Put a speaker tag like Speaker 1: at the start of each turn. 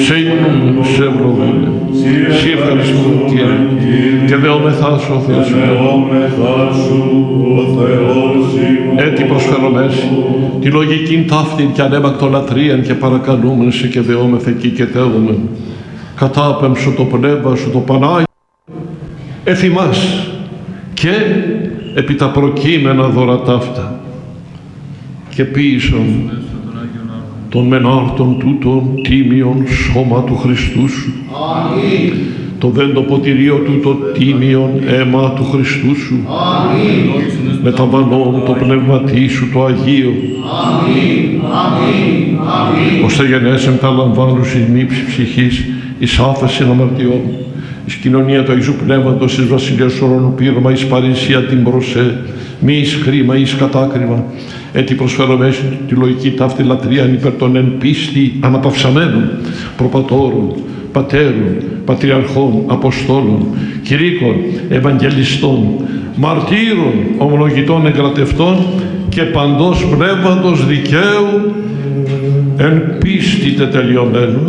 Speaker 1: σε υμνούμε, σε ευλογούμε, σε ευχαριστούμε, Κύριε, και δεόμεθά σου, ο Θεός ημών. Έτσι προσφέρομες τη λογική ταύτην και ανέμακτο λατρείαν και παρακαλούμεν σε και δεόμεθα εκεί και τέλουμε. Κατάπεμψω το πνεύμα σου, το Πανάγιο, εφημάς και επί τα προκείμενα δώρα ταύτα και ποίησον των μενάρτων τούτων τίμιον σώμα του Χριστού σου. Αμήν. Το δεν το ποτηρίο τούτο τίμιον αίμα του Χριστού σου. Αμήν. Μεταβανών το πνευματί σου το Αγίο. Αμήν. Αμήν. Αμήν. Ώστε γενέσεν τα λαμβάνους εις μήψη ψυχής, εις άφεσιν αμαρτιών, εις κοινωνία του Αγίου Πνεύματος, εις βασιλείας ουρανού πείραμα, εις παρησία την προσέ, μη εις χρήμα, εις κατάκριμα. Έτσι προσφέρομαι τη λογική ταύτη λατρεία υπέρ των εν πίστη αναπαυσαμένων, προπατώρων, πατέρων, πατριαρχών, αποστόλων, κηρύκων, ευαγγελιστών, μαρτύρων, ομολογητών, εγκρατευτών και παντός πνεύματος δικαίου εν πίστη τετελειωμένων,